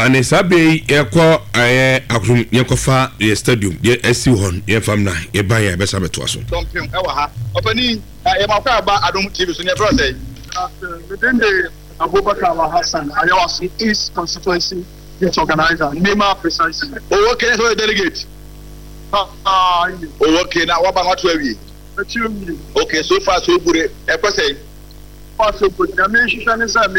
and sabe yako akrum yakofa ye stadium ye esi hon ye famna ye ban ya besa beto aso something e wa ha opani e ma kwa ba adom tv so ne bro say within the Abubakar Hassan Ayawasu East constituency get organizer Nema precisely. Oh okay, so delegate okay, now what about we okay, so far so good e ko say far so good. I mean she can say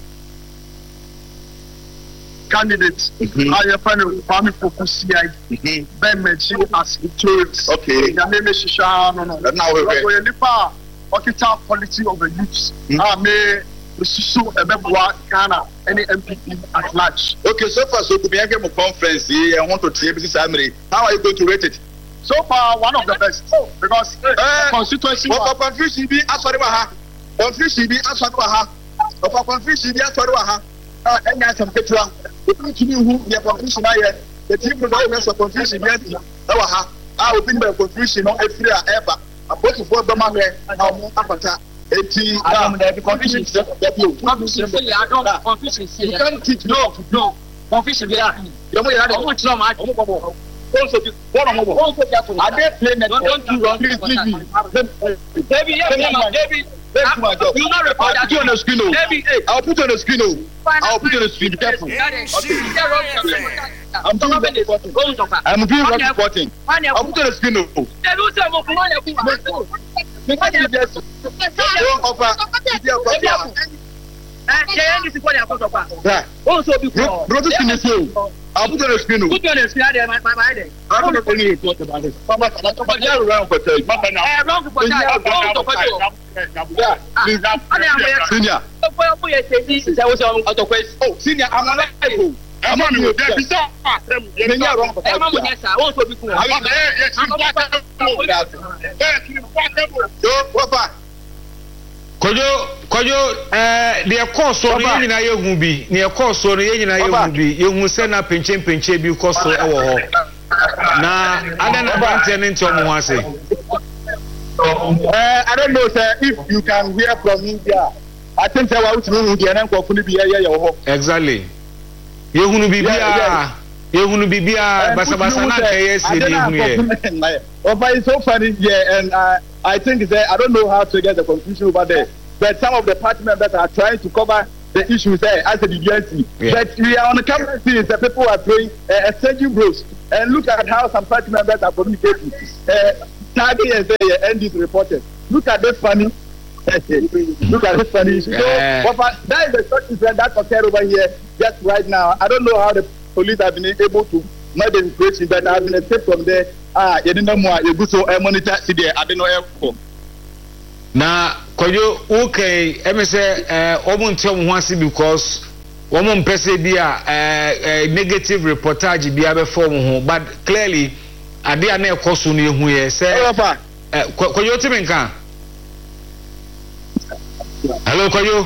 candidates I find family focus CI Ben mention as victorious. Okay. I mean she no now we nipa okita quality of the youths may so ebeboa Ghana any MPP at large. Okay, so far so good. We have a conference here. I want to tell you how are you going to rate it? So far one of the best because constituency confusion be asori wa ha confusion be asori wa ha of confusion be asori wa ha enya some petrol we to who the confusion here the team that was confusion here wa ha open by confusion no every ever about to for the man na mo apata eti the confusion that you can't teach no confusion there you know also one more I dey play net don't do wrong please leave me David you not record that on the screen I'll put on the screen I'll put on the screen be careful I'm doing reporting I'll put on the screen I'll put on the screen. Put on the screen there, my idea. I'm going to report about it. Senior. Oh, senior, I'm alive. I'm on you. Kojo the course on the na yehu bi ne course on ye nyina yehu bi yehu se na penche bi course e wo ho na ada na brante ne nto mo ase I don't know sir if you can hear from India I think say wa utunu India na nkofo ni bi ye ho exactly yehunu bibia basa na kay ese bi yehunu ye but it's so funny yeah and I think that I don't know how to get the confusion over there. But some of the party members are trying to cover the issues there as a DGNC. Yeah. But we are on the camera seeing that people are throwing exchanging bros. And look at how some party members are communicating. Tagging and say, end this reported. Look at this funny. Look at this funny issue. So, that is the short incident that occurred over here just right now. I don't know how the police have been able to make the situation, but I have been escaped from there. You didn't know you go so monitor see there. I don't know how. Na kojo okay eme say omuntu ho ase because womo mpese bi a negative reportage bi abefo ho but clearly ade a na ekoso no ehu ye say kojo timenka hello kojo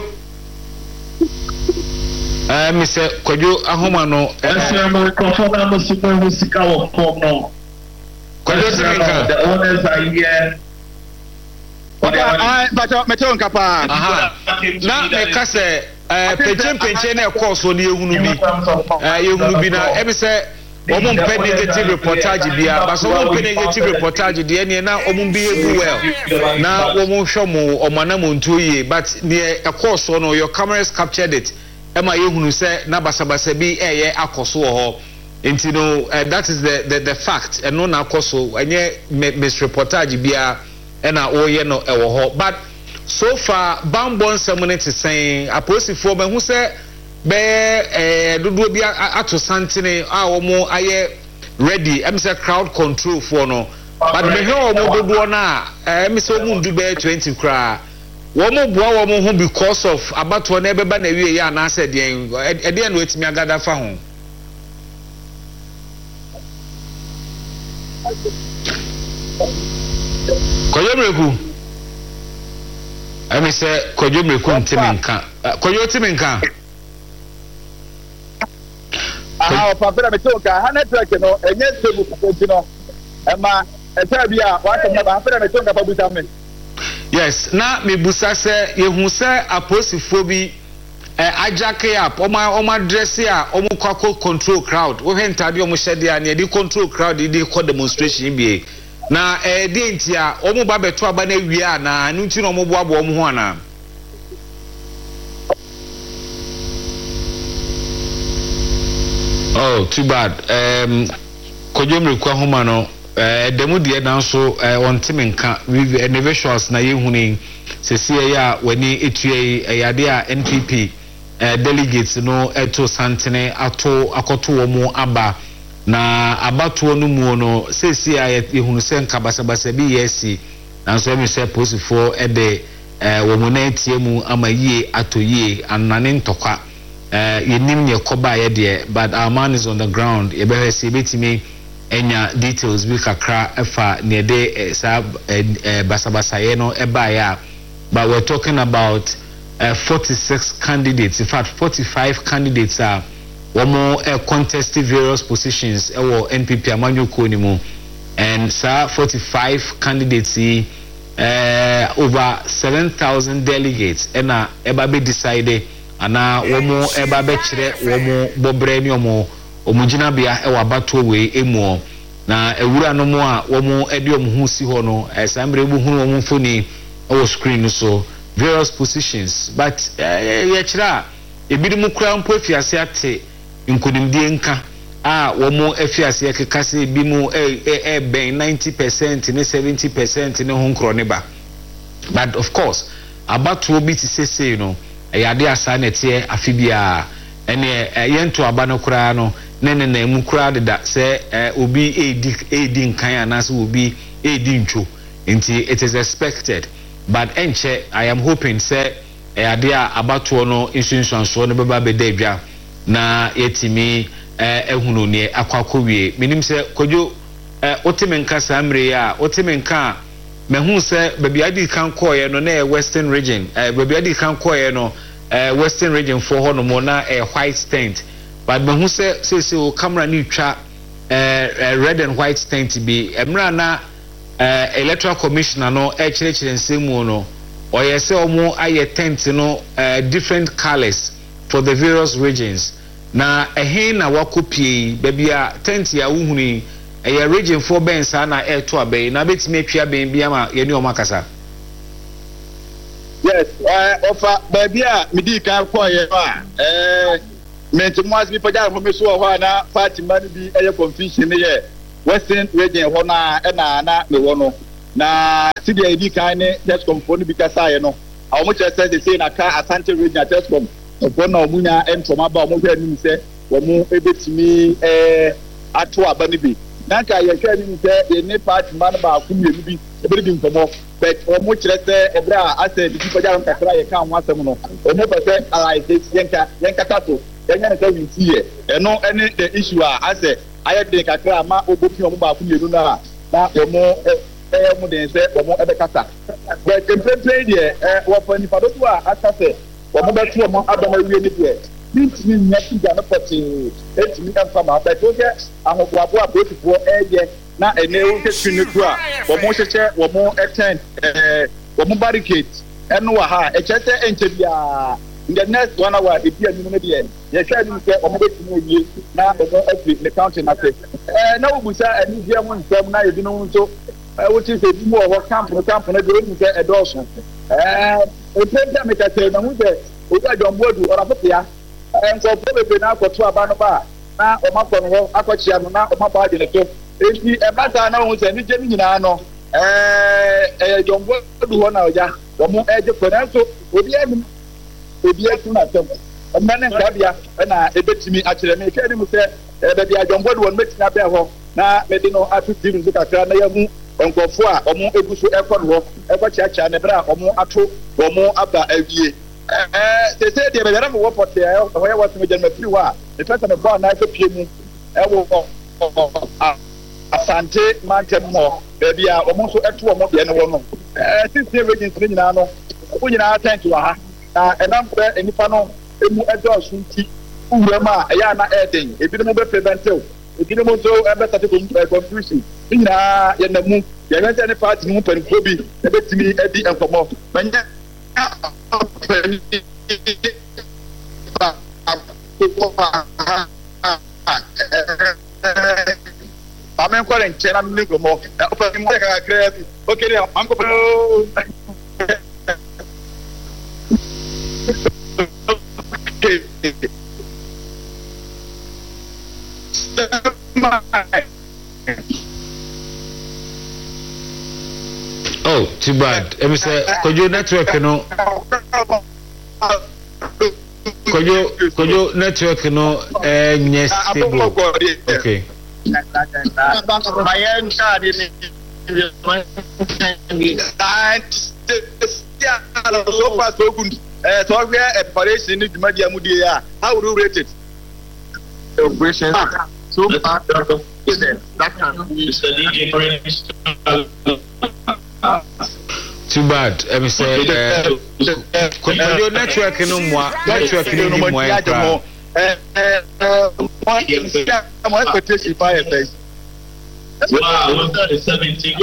me say kojo ahoma no microphone am super musical of form no kojo timenka the owners are here but meteon kapa na me ka say penche na course on yehunu bi na e say omo mpe negative reportage bia but so omo mpe negative reportage de ne na omo bi egu well na omo hwomo omanamo ntoye but ne a course no your cameras captured it e ma yehunu say na basabasa bi eye akoso ho enti no that is the fact and no na akoso enye misreportage bia ena oye no ewo ho but so far bambon seminate saying aposifo be hu say be dodo bi ato santene a omo aye ready em say crowd control for no but me he omo dodo na em say omo ndu be 20 kra womo boa womo ho because of abato na ebeba na wie ya na say den ede na wetimi agada fa ho Koyomreku I say Koyomreku ntimenka Koyotimenka papa me to ka ha network no enye stable papa no ema eta bia wa ta ba papa me to ka busa me yes na me busa se yehu se aposifo bi ajake up oma dress ya omo kwako control crowd wo hentade omo hyede a na di control crowd di ko demonstration bi na di ntia omo ba beto aba na wi na anu nti no omo boabo omo ho ana. Oh, too bad. Kojomri kwa homa no demu de na so on timenka visuals na yehuni sesi ya wani etue yade a NPP delegates no eto santene akoto wo aba na abato no mu no sesi ya yehunu se nkabasabasa bi yesi na so emi se posifo ede wo mu na etie mu amaye atoye anane ntokwa yenim ye koba ye de but our man is on the ground ye be see betimi enya details bi kakra efa ne de basabasa ye no eba ya. But we're talking about 46 candidates, in fact 45 candidates are one more contested various positions or NPP amanyoko ni mu, and sir 45 candidates over 7,000 delegates and eba be decided ana womo eba be kire womo bobre ni omujina bia e wabato we emu na ewura no mo a womo ede omhu si ho no esambre bu hunu womo foni o screen so various positions but ye kira ebidimu kura mpo afiase ate nkonimdie nka a womo afiase kekase bi mu ben 90% ne 70% ne ho nkro ne ba. But of course abato bi ti sese no yade asa na tie afibia ene yento aba no kura no ne mu kura da se obi edi nkan anase obi edi ntwo nti it is expected. But enche I am hoping say yade abato no insurance no beba bedadwa na yetimi ehunu ne akwakowie minim se kojo otimenka samre ya otimenka mehu se baby adi kan koye no na western region baby adi kan koye no western region for ho no mo na white tent but mehu se o camera ni twa red and white tent bi emra na electoral commissioner no chire nsemu no oyese omo aye tent no different colors for the various regions na ehin na wakopie baby a tent ya wuhuni eye region for ben sa na to abai na betime atwa ben bia ma ye ni o makasa. Yes, offer baby a midi kan ko ye ba mentimoas bi paja mo meso ho na party man bi eye confusion ye western region ho na na me wo no na sidia edi kan ne Tescom fo no bi kasa ye no a mo chere say na ka Asante region Tescom fo na omunya entoma ba mo hwe anim se wo mo ebetimi ato aba ni bi nanka ye hwe anim se ye ne party man ba ku mienu bi ebere bi nkomo but omo chere se ebra ase bi paja nkakra ye kan ho asem no omo pese alliance yenka tato yenya ne se wi tie eno ene the issue ase aye de kakra ma obopi omo ba ku mienu na omo mo den se omo ebe kasa but template dey wo fani fado to asase omo be tu omo adoma wie ni dey nitini nyati ga no poti etimi kan fama but o je ahoboabo abotifo eye na ene o ke twini tu a omo cheche omo attend omo barricade eno wa ha echete enche bia in the next 1 hour e bia ni no dey ye hwa ni se omo be timi oye na omo actually the county na se na obusa ani bia mo nsem na ebi no nso what is the more of camp no do ni se edoso o penta me ka se na hu se o ga jombodu ora popia enko probebe na akoto aba no ba na o makọ no akọchia no na o maba de to enti e bata na hu se ni je ni nyina no jombodu ho na oja o mu eje kwenanso obi etu na tem o mane ngabia na ebetimi akire me ke ni mu se be bia jombodu won metina be ho na me de no atu diru nso kakra na ya mu nkofo a omo eguso ekọ chiacha na bra omo ato omo aba awie they say they better for what they are where was me gen free wa the person of born na so pie mu ewo Asante mountain mo baby a omo so eto omo de ne wo no since the region three nyina no wo nyina thank you ha na enam pre enipa no emu edo sunti uwe ma ya na eden ebi no be preventive ebi no so ebe start confusion nyina ye na mu ye na ne party mu pen ko bi ebetimi edi enkomo banya I'm calling China Nico more. Okay, I'm Oh, too bad. Let me say, could you network, you know? Could you network, you know? Yes, stable. Okay. So we are preparation in the media media. How would you rate it? Operation. So that can be too bad. Let me say, could you network, you know, more? Network, you know, more. My expectation fire face. Wow, 17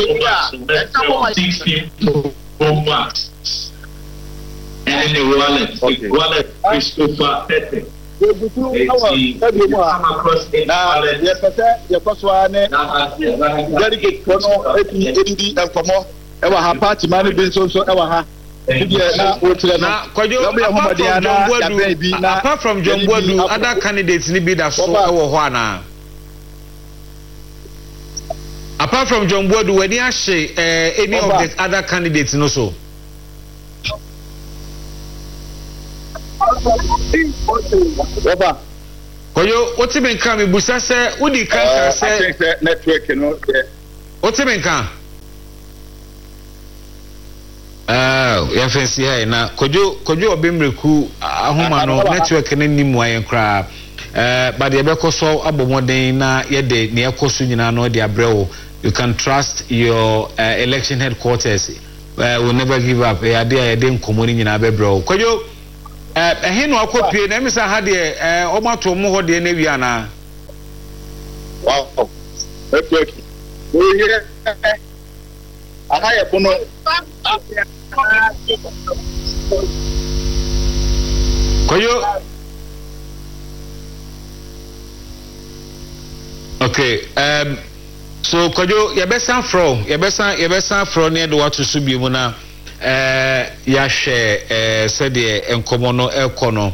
Max. And the wallet, Christopher Tete. Apart from John Boadu, other candidates need be that so apart from John Boadu, when you say any of the other candidates, no so. Koyo, what's been coming? Busa say, Udi Kanka say network, you know. What's been coming? Ya fancy here na kojo obemreku ahoma no network ne nim wa yenkra but ye be koso abomoden na ye de ne ekoso nyina no de abrewo. You can trust your election headquarters. Will never give up. Ya de nkomo ni nyina bebrewo. Kojo henu akopie na emisa ha de omato mo ho de na wi ana. Wow. Network. We here. Ahaya bono. Koyo. Okay, so kojo yebesa fro ne de watu subi mu na ya hwe said enkomo no ekono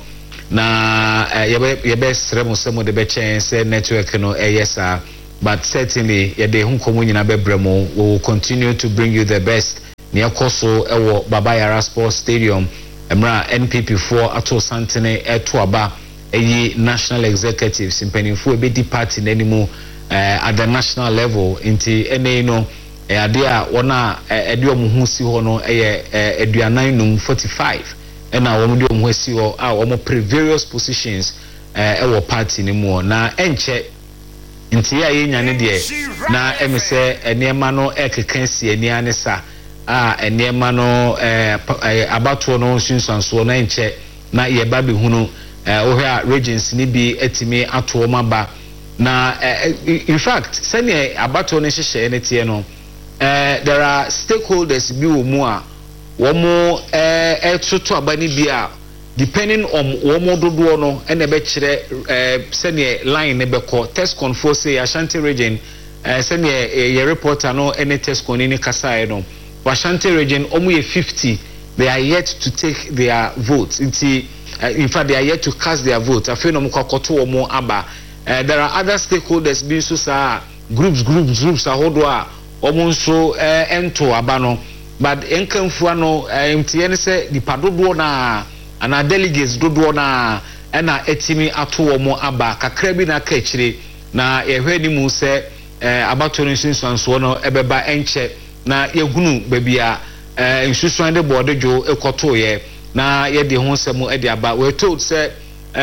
na yebe sremo semo de be chen say network no yesa, but certainly yede hunkomo nyina bebremo. We will continue to bring you the best. Ne ekoso ewo Baba Yara Sports Stadium emra NPP4 ato santene eto aba eyi national executives impenifo ebedi party nanimu at the national level inti ene no ade a wona ede omuhu si ho no eduanan num 45 ena wo de omuhu si ho a wo various positions ewo party ni mu na enche inti ya yenya ne de na emise enema no ekeka si ani anesa enema no abato no sunsanso na enche na ye ba be hunu ohia regions ni bi etimi ato maba na in fact sene abato no hyehyɛ ne tie no there are stakeholders bi wo mu a wo mo etoto abani bi a depending on wo mo dodo no ene be kire sene line ne be ko test control say Ashanti region sene ye reporter no ene test con ni kasa no Ashanti region omu ye 50 they are yet to take their votes in fact they are yet to cast their vote afei no mkokoto wo mo aba. There are other stakeholders being so groups ahodo a omo nso ento aba no, but enkamfua no mtn say dipa dodo na ana delegates dodo na na etimi ato wo mo aba kakra bi na ka akire na yehwe ni mu se abato no nsunsuanso no ebeba enche na yegunu babia nsusuan de bodejo ekoto ye na ye de ho nsemu e de aba. We told say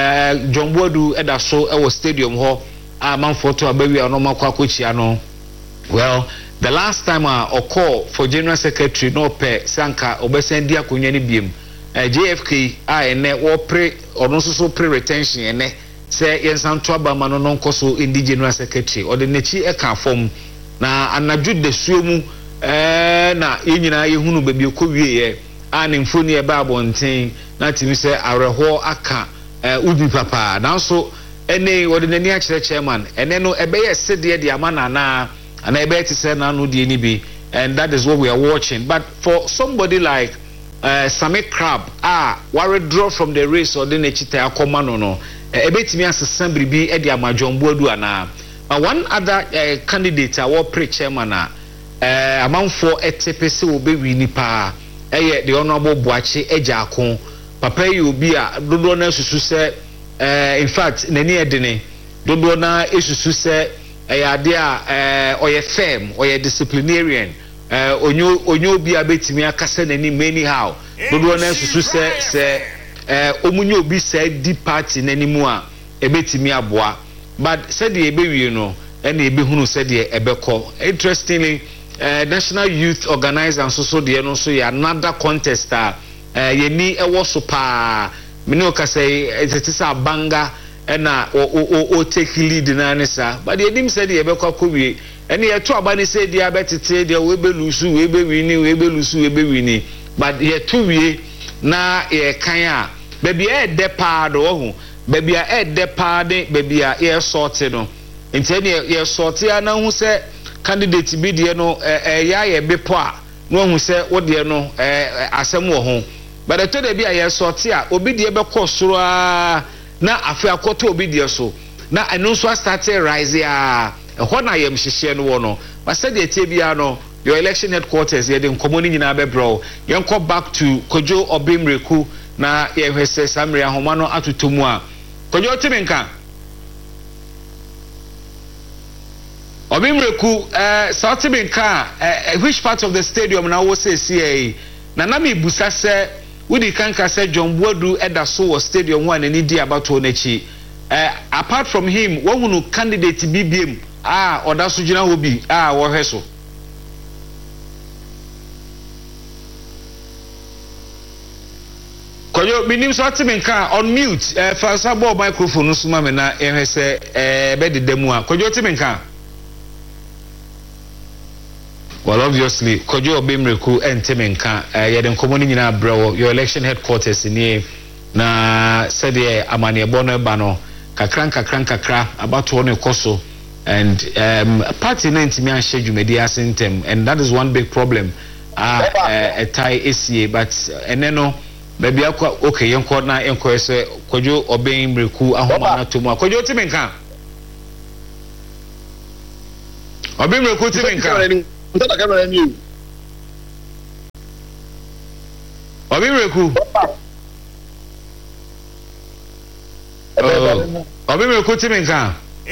John Boadu eda so ewo stadium ho amanfo to abawi anoma kwa kochia no. Well, the last time a call for general secretary no pe sanka obesendi akonwa ni biem JFK ene wo pre ono so pre retention ene se yensanto abama no nkoso indi general secretary ode nechi eka fom na anadwo de suomu na yenyina yehunu babi okowie ye ani mfoni e ba abonten na timi se areho aka udi papa now so ene ordinary actually chairman ene no ebeye sede de amana na ana ebeye ti say na no de ni bi and that is what we are watching but for somebody like Sami Crab ware draw from the race or the nechita akoma no ebetimi asesa bribi e de amajombo adu ana one other candidate our pre-chairman amanfo etepese obe wini pa the honorable Boachi Ejakon papa yi obi a dodo na susu se in fact nani edene dodo na esusu se ade a oye firm oye disciplinarian onyo obi a betimi akase nani many how dodo na susu se omunyo obi se di party nani mu a ebetimi aboa but said the ebewie no and ebehunu said the ebeko interestingly national youth organizer and so the no so another contest ye ni ewo so pa me no ka say etisa banga na o take lead na nisa but the dim said the ebeko kowie and ye to aba ni say the abetete the we be lusu we be wini but ye to wie na ye kan a baby e de pa do ho baby a de pa de baby a ye sorted no ntene ye sorted ana hu se candidate bi de no ya ye bepo a no hu se wo de no asem wo ho but the today bi a ye sorted a obi de be kɔ soro a na afi akoto obi de so na eno so start rise a ho na yem hihye no wo no but said the tie bia no your election headquarters ye de nkomo ni nyina be bro ye nko back to Kojo Obimreku na ye hwese samre ahoma no atotomu a Kojo Timinka Obimreku Timinka which part of the stadium now was say na me busa se wudi kanka se John Boadu Edaso stadium one ani di abato n'echi apart from him wo hunu candidate BBM oda so gina ho bi wo hweso Koyo minim so Timinka on mute fa sabo microphone so ma me na ehwese be de demu a Koyo Timinka well obviously Kojo Obimreku and Timinka ye den komo ni nyina brewo your election headquarters ni na said ye amane bono ba no kakra abato no koso and party na ntimi an schedule asentem and that is one big problem a tie esie but eneno baby akwa okay yenko na yenko se Kojo Obimreku ahoma na tomu Kojo Timinka Obimreku Timinka Obimreku Obimreku Timinka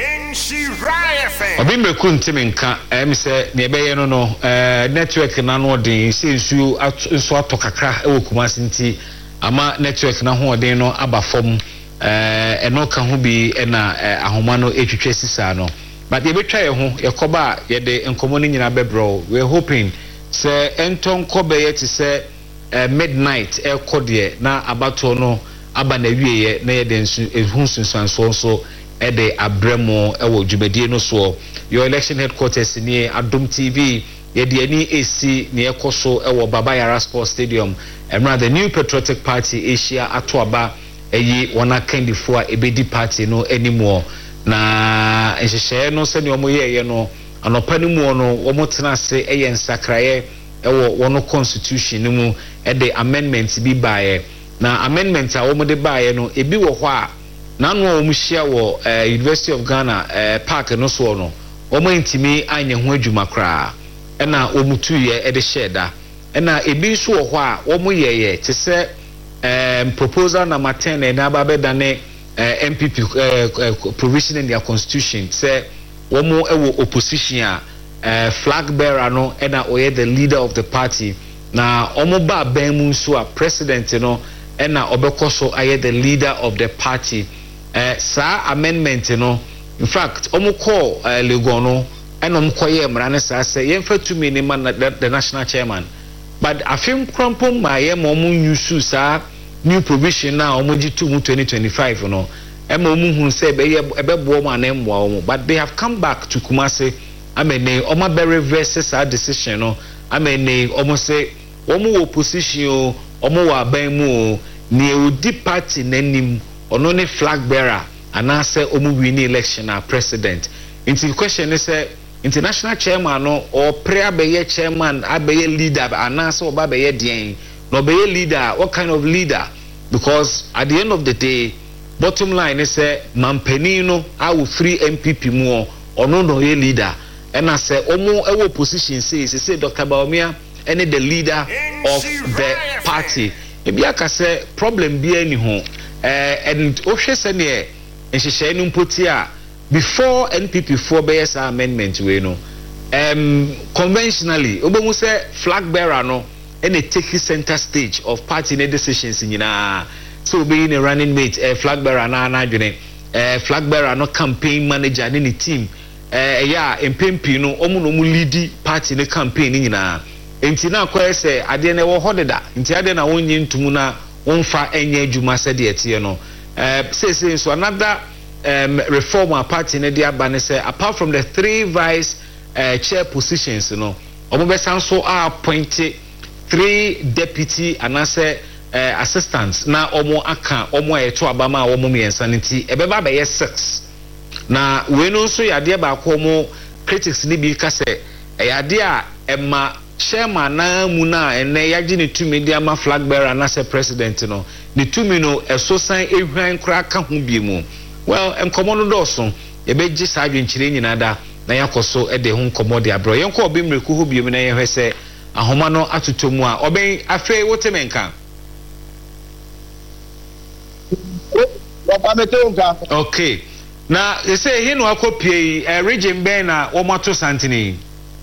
Obimreku Timinka say ne beye no network na no den sensu so atokakra e wokumasi nti ama network na ho den no aba fom eno ka ho bi na ahoma no etwetwe sisa no but ye betwa ye ho ye koba ye de enkomo ni nyina bebro we hoping say enton kobe ye ti say midnight e kode na abato no aba na wieye na ye de nsu ehunsunsanso so e de abremo e wo djubedie no so your election headquarters ni Adom TV ye de ani AC ne ekoso e wo Baba Yara Sports Stadium emra the New Patriotic Party Asia atoaba eyi wona kandifo a ebedi party no anymore na ehhehye no se ne omo ye no anopa ni mu no omo tena se eye nsakraye ewo wono constitution ni mu e de amendment bi baaye na amendment a omo de baaye no ebi wo ho a na no omo hia wo University of Ghana park no so no omo ntimi anye ho adwuma kra e na omo tuye e de sheda e na ebi so wo ho a omo yeye te se proposal number 10 na babedane MPP provision in their constitution say womo ewo opposition flag bearer no na oye the leader of the party na omo ba ban mu so a president no na obekoso aye the leader of the party sa amendment no in fact omo call Legon no na omo koye mra na sa say yemfa tumi ni man the national chairman but afim krampom ma ye mo nyusu sa new provision now omojitu 2025 no ema omuhun say ebebo ma na emwa omo but they have come back to Kumasi amene omo be reverse our decision no amene omo say omo opposition omo wa ban mu ni odi party nanim ono ne flag bearer anase omu win election as president. Into the question is international chairman no or prayer be chairman abeye leader anase oba be dien no be leader. What kind of leader? Because at the end of the day, bottom line is Mampenino I will free MPP more or no leader. And I say omo ewo position say Dr. Bawumia any the leader of the party. Maybe I can say problem be any home. And Oshe Sene and Shishenu Putia before NPP 4 BS amendment we know. Conventionally, Obomu say flag bearer no and take his center stage of party decisions in so being a running mate, flag bearer flag bearer no campaign manager in the team. Yeah, in Pimpi no omu lead party in the campaign in Enti na kwa se ade na wo hodeda enti ade na wonye ntumu na wonfa enye adwuma se de etie no say so another reformer party na dia ba ne say apart from the 3 vice chair positions no omo be sanso appoint 3 deputy and say assistants na omo aka omo eto abama omo miensa nti ebeba be 6 na we no so yade ba ko omo critics ni bi ka se yade a ema chairman na muna ene yaji ne tumi dia ma flag bearer na se president no ne tumi no eso san ehwan kra ka ho bi mu well enkomo no doso ye beji sa adwenkyire nyina da na yakoso e de ho nkomo de abro yenko obi mreku ho bi mu na ye hwese ahoma no atotomu a oben afi wotemenka okay na you say he no akopie region ben na wo mato santini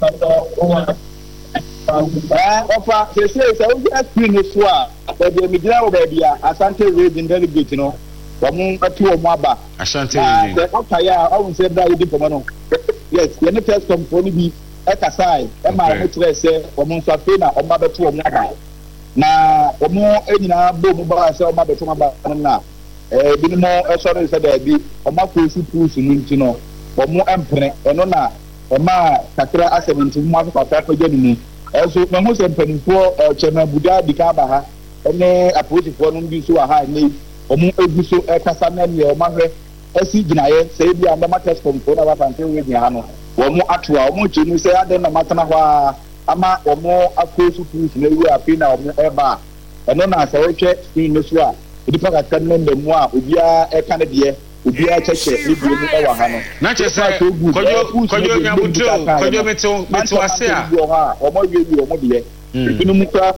Opa, they say we just been so but the media baby Asante region delegate no omo atu omo aba Asante region the okaya I won't say that you dey no yes the first company bi ekasai e ma mo tire say omo nso afi na omo abetu omo aba na omo enyina bo mo ba say omo abetu aba na bi no e sorry say that bi omo akosi push no nti no omo empre eno na ema kakra asement mo afa papa jani also na mo se mpanifo chema buda dikaba ha ene apolitifo no bi so ha ni omo egu so kasa na ne o mahwe asi ginaye se bi amba test compo na ba pante we ni ha no omo atoa omo chenu se ade na matana ho ama omo akosu proof na wi afi na omo eba eno na se wetwe ni so a edipa ka kan na mu a obia eka na de obia cheche ni bi mu ewa ha no na che se kojo nyabutu kojo meto ase a omo wi omo de binu mu kra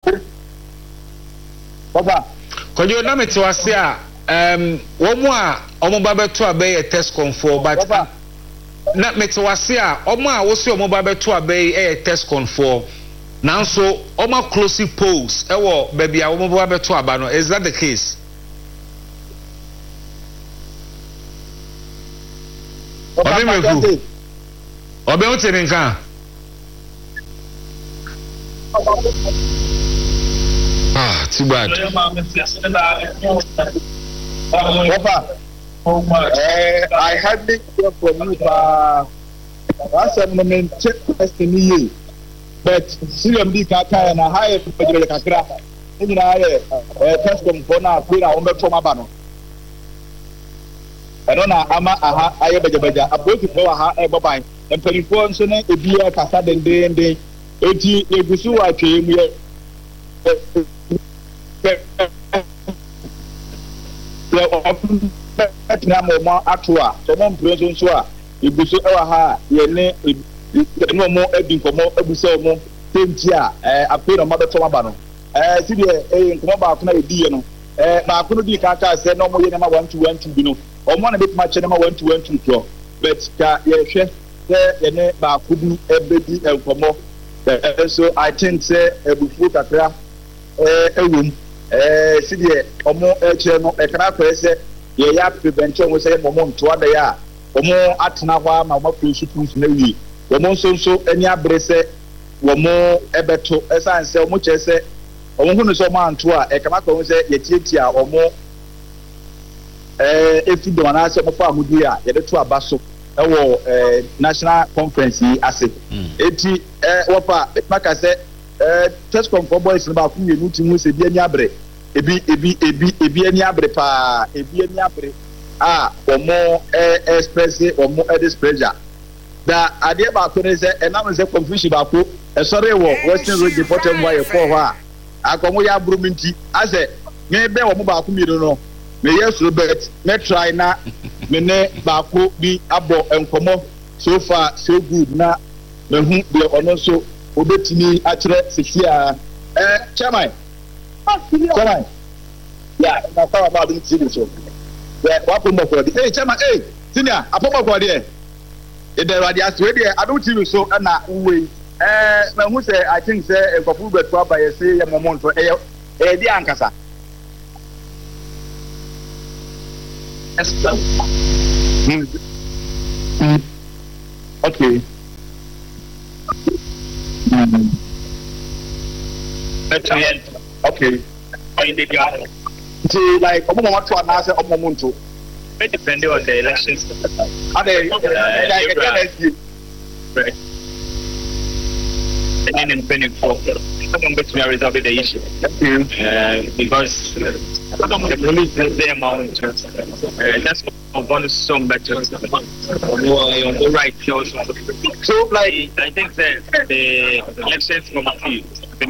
baba kojo na meto ase a womo a omo ba beto abe test confo but na meto ase a omo a wo se omo ba beto abe test confo nanso omo close polls ewo baby a omo ba beto aba no is that the case? Obe utemenka too bad. I had this from you once a moment check question ye but CMD kaka na high project kakra ni na test from na kwira ombe from abano eno na ama aha aye bejabeja aboti fo aha eboban emperifo nso na ebia kasa dendende eti egusu wa twemu ye na mo atoa so mo mprezo nso a egusu ewa ha ye ne eno mo edinkomo egusu mo tenti a ape na mabeto maba no si de nkomo ba ko na ediye no ba ko no di kaka se no mo ye na ma 1-2 bi no omo na bit match na ma 1-2 to but ka ye hwe ye ne ba ko bi ebedi enkomo so I think say ebufu kakra ewum si de omo eche no ekra kwa se ye ya prevention wo say momo nto ada ya omo atena hwa ma ma fresh proof na wi omo nso eni abrese omo ebeto esan se omo che se omo hunu so ma nto a ekama kwa se ye tietia omo efi do na se mo fa amudi a ye de to abaso ewo national conference ase eti wopa maka se test conference boys ba ku yenu ti mu se bi eni abre ebi ani abre pa ebi ani abre omo express omo displeasure da ade ba ko ne se enam se confusion ba ko sorry wo western road the bottom why for ho akomo ya aburu minti ase me be wo mo ba ko mi no me yes Robert me try na me ne ba ko bi abo enkomo so far so good na me hu de ono so obetini akire sekia chairman yeah na power about the TV so yeah what promo for hey chairman hey senior apomo for there e dey radio as we dey adu TV so na we na who say I think say enkofu betu abaye say ya momonto di ankasa okay okay like omo want to announce omo monto it depending on the elections and right and then depending for someone bet me resolve the issue because the police is the amount that's one some better on the right so like I think that the elections committee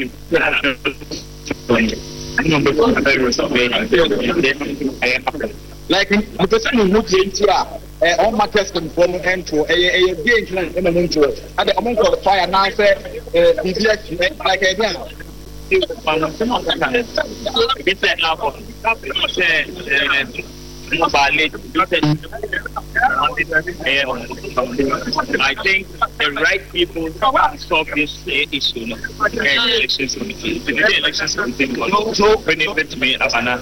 like the person who moved into on markets conform into a big into it and the amount of fire now say like again I think the right people solve this issue. Elections committee. The elections committee also benefit me as an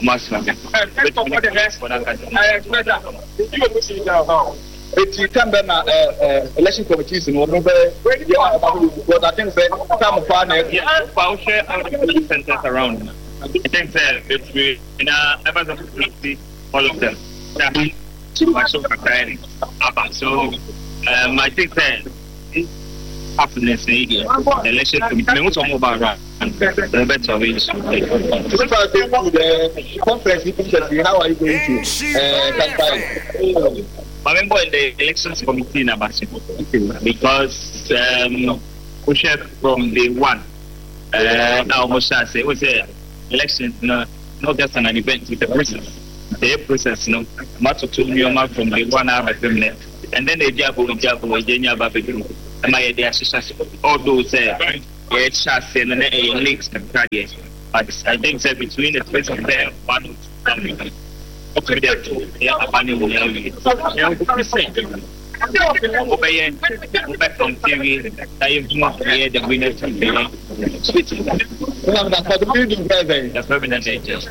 it can be election committees in one of what I think say some I'll share all the centers around. I think that between members of the committee, all of them. So I think that happiness in the election committee, what's all about the better ways. The conference, how are you going to I remember in the elections committee in Abasimo because we shared from day one. Almost I say, we say elections, not just an event with the process. The process, much to me from the 1 hour and then they jabble, and my idea all those chassis and links and carriers. But I think that between the place of them, one okay, there too, they are abandoning back from TV, I have not heard the winners from the permanent agents.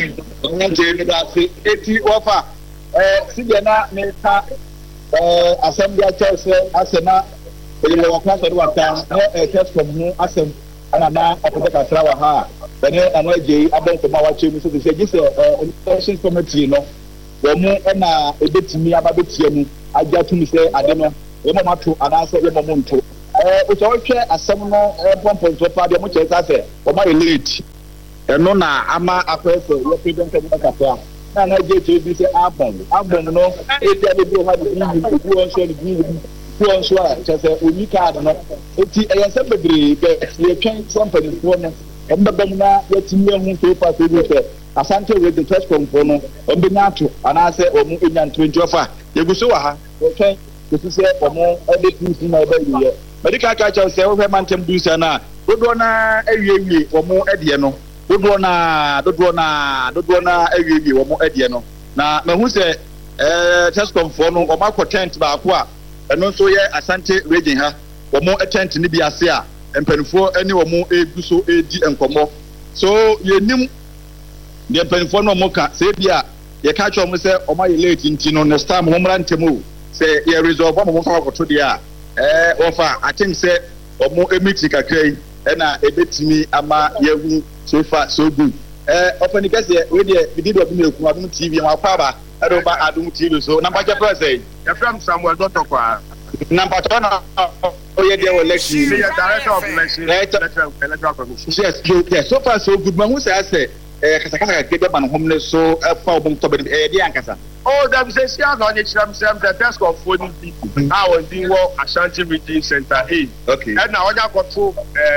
Assembly Chelsea, Asena, the class of one time, a test from whom Assem and a man of the Catrawa. Then I'm J. About the Mawa Chim, so they say, this is committee, no. When a bit to me about it, I get to say, I don't know, Yamato, and I said, Yamamonto. Which all care as some 1.5 much as I say, for my elite. And no, I'm a person who represents the Catra. And I get to be album, no, if there will be who also just a unique card. It's a somebody, but you can't somebody for them. And the Bena, let me to pass with Asante with the test component, and the natural, and I say, or moving and 20 offer. You go so, okay, this is a more everything in my baby. Medical catcher say, over Mantam Busana, Dodona, every or more Ediano. Dodona, every or more Ediano. Now, who say, test conform or Marco tent by Aqua, and also, yeah, Asante raging her, or more attent in Libya, and Penfo, any or more a so AD and Como. So, you knew the Penfo no mocha, say, yeah, you catch almost say, or my late in Tino, next time, Homeland Temu, say, yeah, resolve one more to the offer, I think, say, or more a meeting, and a bit to me, ama, yeah, so far, so good. Often you guys, we did a TV, my father, I don't buy Adum TV, so number president, you're from somewhere, don't talk about number 1. Oh, yeah, they will let you. Director of election, electoral commission. Yes, so far, so good. Man, who say, kasakasa kede man homne so fa obon to be dey ankasa. Oh, that is a share on the desk of 40 now on the war Ashanti Region Center A. Okay. And now I got to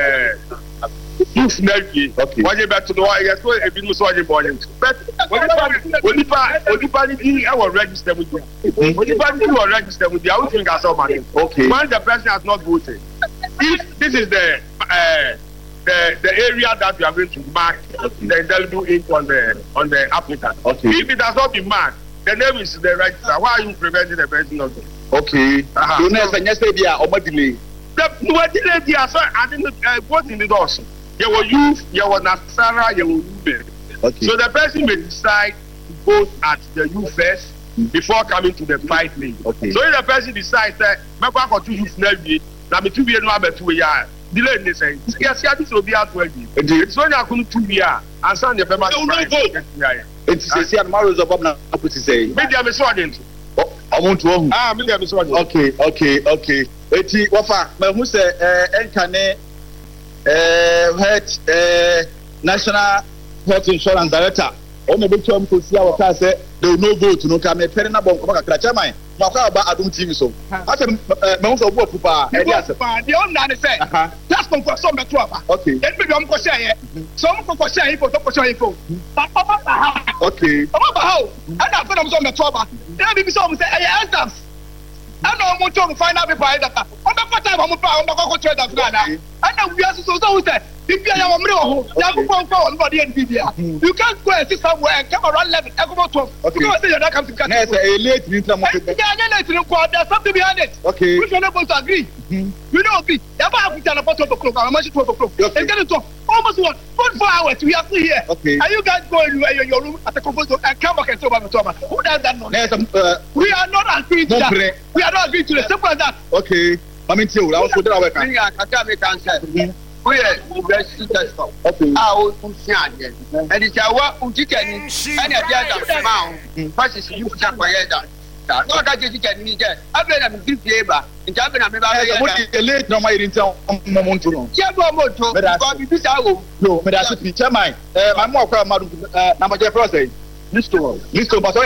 youth nerve. Okay. When you back to the wire, yes, well, if you know so morning. But when you our register with you. When you register with you, I would think I saw money. Okay. When the person has not voted, if this is the area that we are going to mark the indelible ink on the applicant. Okay. If it has not been marked, the name is the register. Why are you preventing the person of it? Okay. So next yesterday dia o delay. The delay dia so I didn't vote in the doors. You were youth, you were Nasara, you were women. Okay. So the person may decide to vote at the youth first before coming to the fight lane. Okay. So if the person decides that maybe I got 2 youth now me 2 years no about 2 years. Delay in the saying. Yes, this will be out 12 years. So you come 2 years and send the paper. It's say and Mario Zobob na put say. Maybe I'm so against. I want to maybe I'm so against. Okay. Eti wafa me hu say enkane head national health insurance director on be to am ko sia waka say they no vote no ka me pere na bon ko kakra chairman ma kwa ba adum TV so ase me hu so bo pupa e dia se the on na say that's from so me to apa okay then me am ko share so am ko share info to share info okay papa how and after am so me to apa then be so me say eh answers I know I'm going to find out people that I'm not time I'm going to trade that Ghana. I know we are so say if you are you can't go and sit somewhere and come around 11 and go 12. Because you're not coming to catch. Yes, a late there's something behind it. Okay. We are not going to agree. We don't agree. Never have we done about 12 o'clock. I'm 12 o'clock. It's getting to almost 4 hours. We are still here. Okay. Are you guys going to your room at the composer and come back and talk about it? Who does that nonsense? We are not agreeing to that. We are not agreeing to the simple as that. Okay. I mean, I was put away. We are university test. Okay. Our function and it's our Ujikan and a amount. First is you can quiet that. No, that you can need that. I've been a big labor in Japan. I'm late no my in town moment to know. Yeah, Moto, but no, but that's a chairman. My more number Jeff Rossi. Listo, but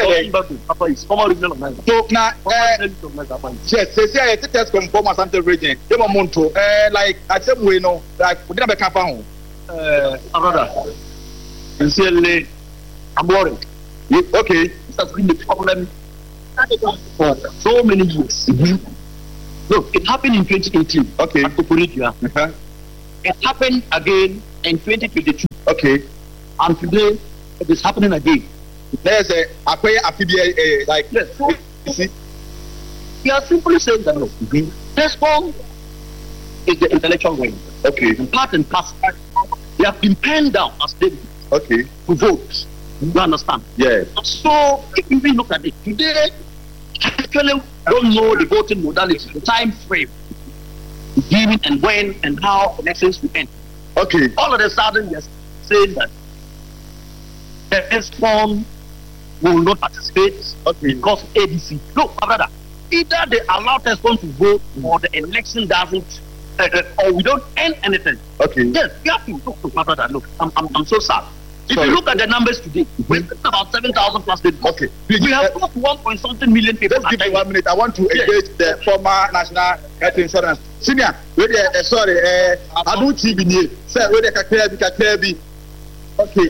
so now, yes, say I test from Asante region. They were Monto, like I said, we know, like we never come home. Another, sincerely, I'm worried. Okay, that's been the problem for so many years. Look, it happened in 2018. Okay, at Kukurikya. It happened again in 2022. Okay, and today it is happening again. There's a PBA like yes. So, we are simply saying that no. This form is the intellectual way. Okay. Part and parcel. They have been penned down as they to vote. You understand? Yeah. So if you look at it today, actually don't know the voting modality, the time frame, giving and when and how elections will end. Okay. All of a sudden, yes, saying that this form will not participate because ADC. No, brother. Either they allow Tesfon to vote or the election doesn't, or we don't end anything. Okay. Yes, we have to talk to my brother. Look, I'm so sad. If you look at the numbers today, we're about 7,000 plus people. Okay. We have got 1.something million people. Just give me 1 minute. I want to engage the former National Health Insurance. Senior, sorry, I don't TV near. Sir, where the Okay.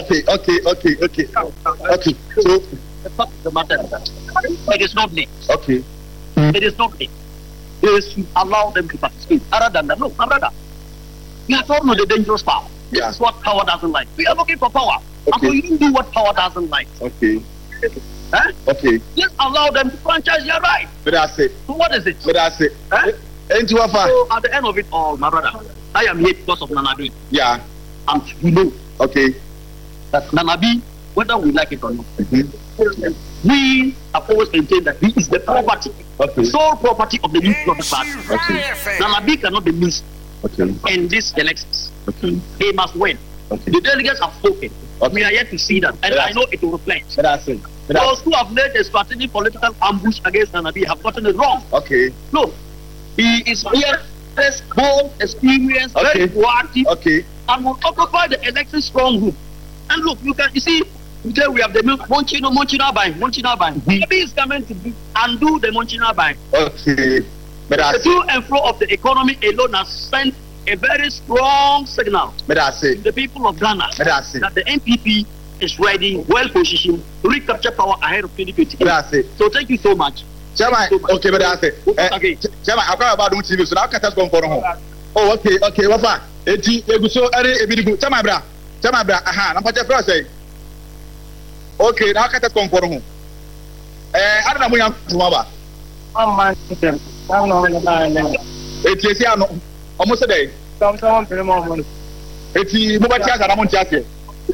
So the matter it is not late. Okay. It is not late. They should allow them to participate. Other than that, look, my brother, we are talking about the dangerous power. This is what power doesn't like. We are looking for power. Okay. And so you do what power doesn't like. Okay. Huh? Okay. Just allow them to franchise your right. But that's it. So what is it? But that's it. Huh? So at the end of it all, my brother, I am here because of Nanabi. Yeah. And you know, okay, that Nanabi, whether we like it or not, we have always maintained that he is the property, sole property of the Youth Democratic Party. Nanabi cannot be missed in these elections. They must win. The delegates have spoken. We are yet to see that, and I know it will reflect. Those who have made a strategic political ambush against Nanabi have gotten it wrong. No, he is fearless, bold, experienced, very proactive, and will occupy the election strong room. And look, you see, today we have the Monchino buying. Maybe it's coming to undo the Monchino buying. Okay. But the to and fro of the economy alone has sent a very strong signal to the people of Ghana that the NPP is ready, well positioned to recapture power ahead of 2020. So thank you so much. Chairman, okay, but that's it. Chairman, I'm going about TV, so now can just go for home. Oh, okay, what far? So, Chairman, aha, I'm just going to say. Okay, now can just go for home. I don't know what I'm doing. It's almost a day. It's mobile charge and I'm on charge.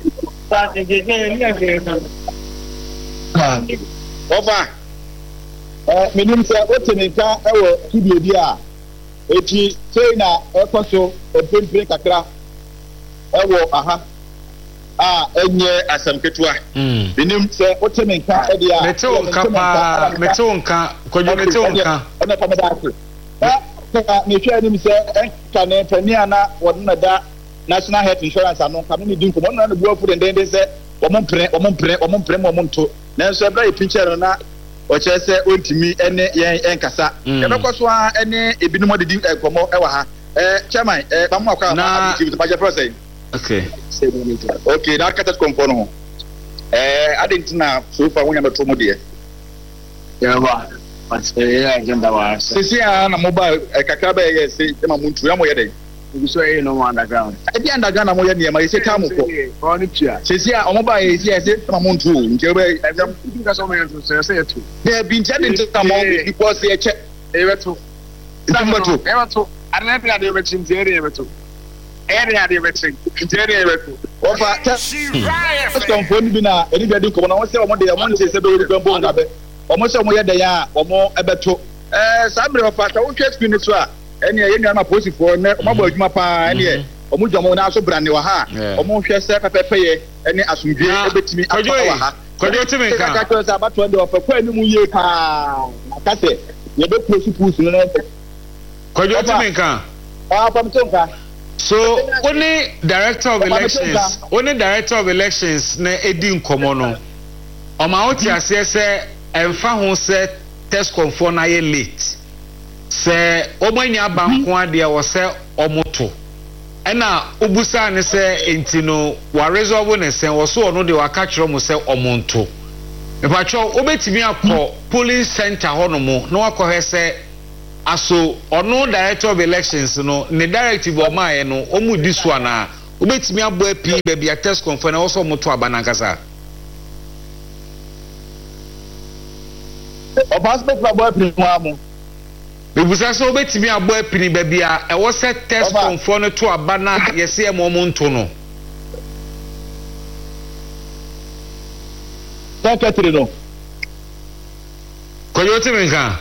Over. Meaning, sir, what's in a car? Kibia. Eti say na ekoso opempe kakra ewo aha enye asamketua binim se otemenka e dia metonka kojo metonka ona pamedase ba me hwe anim se enka ne pania na wona da national health insurance ano kam ni din ko na buafu den se omo monto na so bra e pinche na o chese ontimi ene yen enkasa ebekoso a ene ebinumo didi ekomo ewa ha chairman bamu akwa na activity budget process okay that cut conform ho adentina so far wonya beto mo de yawa agenda wa sisi na mobile kakra ba ye se ma muntu ya mo ye dey so e no underground e underground na mo ye ne ma ye se tamu ko sisi omo ba ye se ma muntu nje ba ka so me so se yetu there been challenge come on because they check ewetu arna pe ade wetin zere ewetu area de wetin zere ewetu ofa tom phone bi na eni bi ko na won se omo de omo nche se be ori gbo ngabe omo se omo ye de ya omo ebeto sabre ofa ta wo twa screen so a eni ye nua na post for na omo ba adwuma pa eni ye omo dwomo na so brane wa ha omo hwe se pepepe ye eni asumdwe ebetimi akwa wa ha kojo timenka ka sa abato de ofa kwa ni mu ye pa akase ye be pusu na kojo timenka pamtonka so only director of elections na edi nkomo no oma oti ase se emfa ho se test confirm na ye late se omanya banko ade wo se omoto ena obusa ne se entino wa resolve ne se wo so ono de wa ka kire mo se omonto epacho obetimi akọ polling center hono mo na wakọ se aso ono director of elections no ne directive o maaye no omu di so na obetimi abo api ba bia test confirm na wo so moto abanankasa o passport ba bo api mo amu ebusa so obetimi abo api ba bia e wo se test confirm no to abana yesi e mo monto no secretary no koyo timenka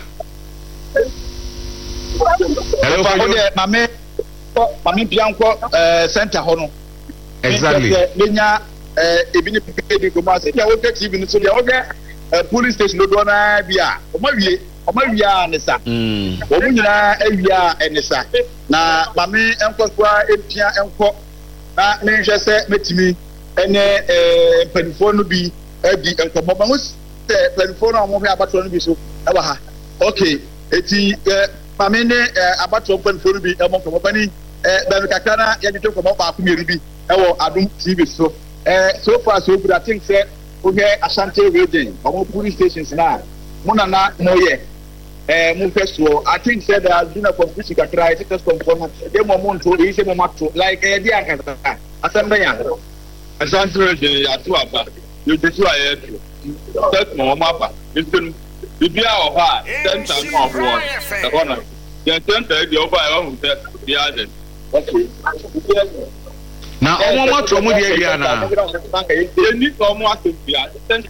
hello koyo mame pianko center hono exactly lenya ebini pedi ko ma se dia wo TV no so dia wo police station do na bia o ma wie anisa o mu nyina awia anisa na mame enko kwa empia enko na me hwe se metimi ene penfo no bi edi enko mo ba mo se penfo no mo hwe abato no bi so e wa ha okay eti mame ne abato penfo no bi e mo ko bani ben kakana ya jito ko mo ba ku meri bi e wo adum TV so so far so good I think say okay Ashanti region omo police stations na muna na moye mu feso I think said there has been a competition that try to confirm dem mo nto e se mo mato like di akata asamba ya Ashanti region ya to aba you dey so aye to that mo mapa it's bibia o ha center no of war the corner the center dey over I want to the other okay na omo moto mu de awia na eni ko mo asempia center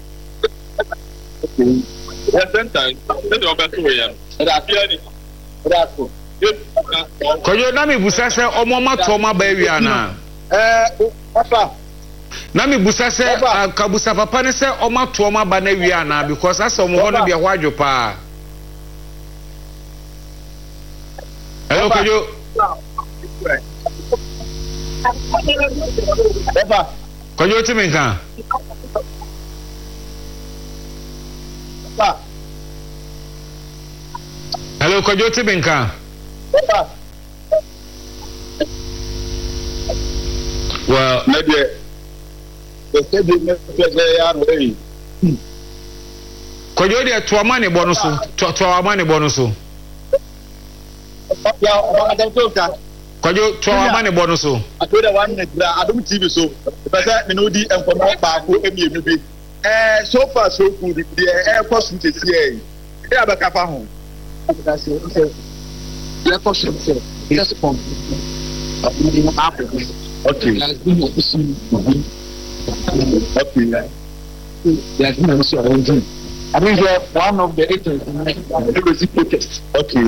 the center dey over to here that here bravo koyo na me busa se omo mato ma ba awia na papa na me busa se kabusa papa ne se omo mato ma ba na awia na because asa omo ho no bia ho adwo pa hello koyo Eva Kojo Timinka. Hello, Kojo Timinka. Well, maybe the stadium is Kojo de to amane bonusu to amane bonusu ya I don't Kojo to amane bonusu I told one I don't TV so because me no di enkomo ba ko emienu bi so far so good the air force to see e abeka fa ho that's it the force to just from okay okay there's no so on I think one of the agents in protest. Okay.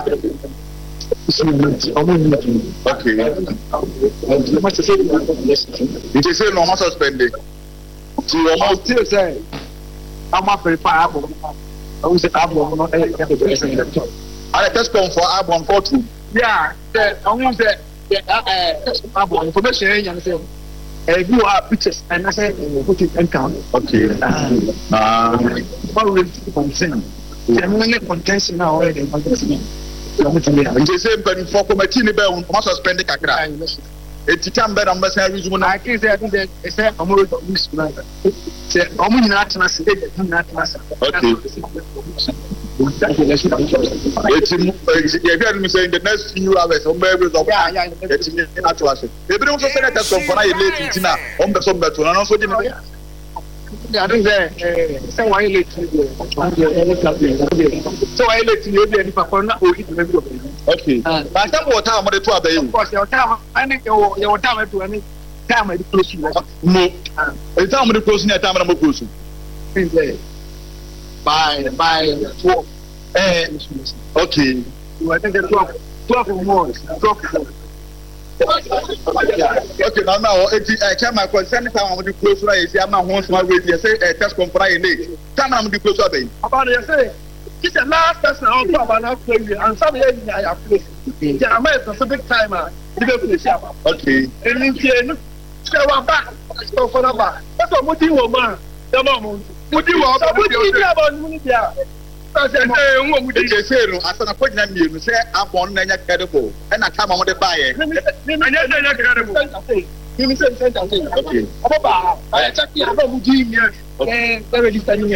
It is a normal suspended. You almost still say, I'm not very far. I was an album, not a I just come for album 42. Yeah, almost the album information and say. You are pictures and I said, put it and count. Okay. What will concern? The contention now already. It's a very for committee, must suspend the Kakra. It's a time better. I can say, I think that it's a more risk. I'm not in the next few hours, I think that so I let you so I let you be for not okay. But some what time on the 12 days? Of course, your time, I think your time to any time I close you. No, the time of the closing at time of closing. By 12. Okay. I think the 12 more. 12. Okay, now I can my concern time on the close right. I'm not once my way. You say test company late. Time on the close up. About you say. It's the last person I'll talk about and some lady I have placed. Yeah, I'm a specific timer. Okay. And in here, so back. So for the back. That's what Muti woman. The mom. Muti woman. About Mutia. They say, as an appointment, you say, I'm born and credible, and I come on the buyer. Okay. I check the other Muji. Okay. Very standing.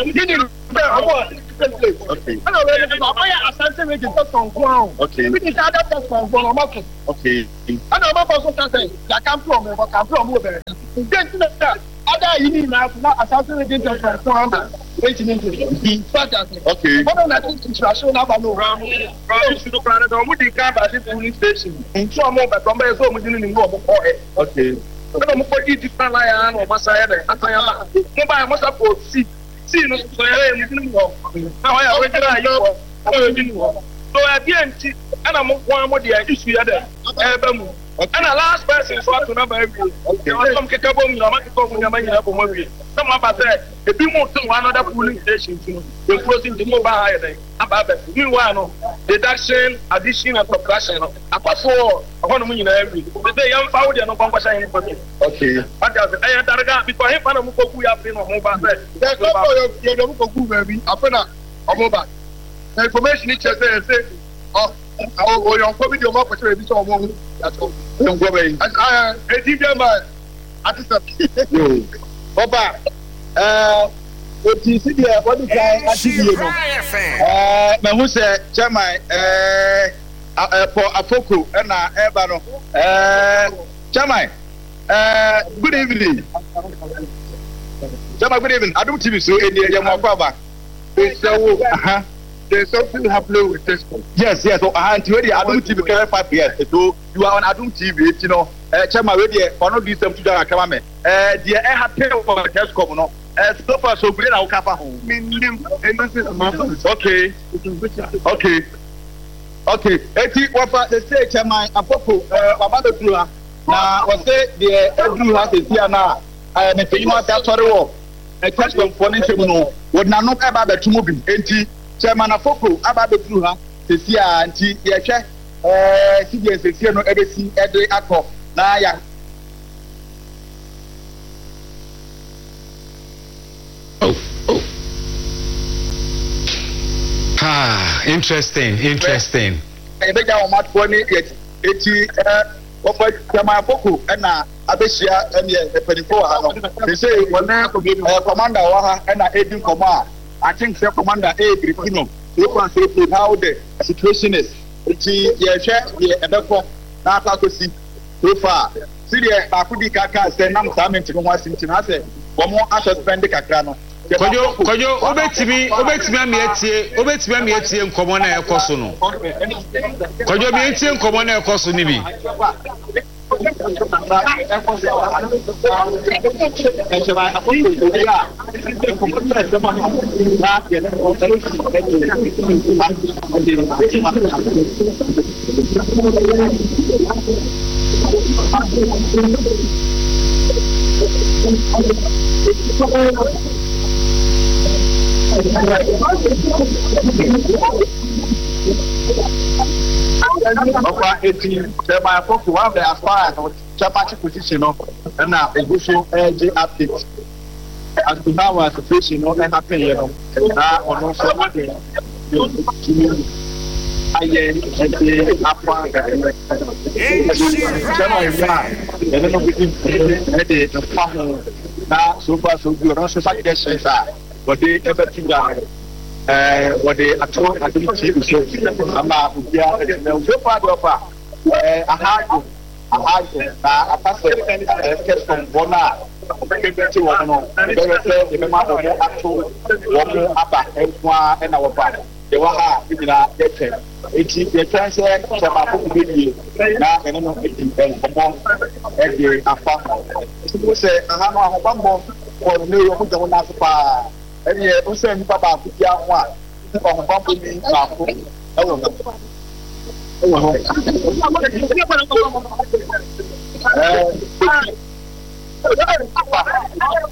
Okay. I know I asante we just on ground. Okay. We decide that on ground market. Okay. I know my person can say, I come from over. Then that other you need now asante we just on ground. Wait a minute. Okay. What on that international no ram. You should plan it on with the car by the police station. In some more but from so much in go. Okay. I don't put it different lion or Masaya. I must have put see no so I am now I already know. So at the end and I'm one more the issue there. And the last person so to number every. Okay. Some capable some about that. The people to another police station to closing the mobile highway. About that. Meanwhile, deduction, addition, and subtraction. Apart from I want to mean every. They young found no compassion anybody. Okay. I got before him, and we have been on mobile. There's no you don't go baby. Upon a mobile. The information each other say, oh, you're probably your mouth for this or that's all. Don't go away. And I did my artist. Oba, what you see there? What is that? My who said, Chairman, for Afoko and Ebano. Chairman, good evening. Chairman, good evening. I don't TV so in the Yamaka. There's something happening with Tesco. Yes. So, until I don't TV carry 5 years. So, you are on Adum TV, you know. Chairman, one of these them to the camera. The air had paid for Tesco, no. So far, so great. I'll cap home. Okay. Eti what the say, Chairman, Apoko, Abado Blua. Now, what say the Blue has is here now. I am a thing of that sort of war. A question for Nintendo would not about the two moving. Eti Chairman Apoko, Abado Blua, the Sia and T. Yasha, CBS, no ABC, every actor. Now, yeah. Interesting. Ebe ja o matfo ni eti ofa kama boko na abesia ene epenifo ha no. They say wona commander wa ha na edin koma. I think say commander Grifino. You can say how the situation is. Eti ye hwe ye ebeko na aka kosi so far. See the akudi kaka say nam samenti no wasinti na say wo mo suspend kakra no. Kojo obetimi amietie nkomo na ekoso no. Kojo bi etie nkomo na ekoso ni bi. One of the aspire championship position and now a good update. As to now, as a fish, and happen, on also so far so good. Also, what they ever think what they are told at the TV show. So far, I had a pastor from Bona. And our father. They were hard in our debt. It's the transfer to now and among every affair. Say, I have a bumble for the new Yoko. And yet, we send Papa to young one. From bumping me.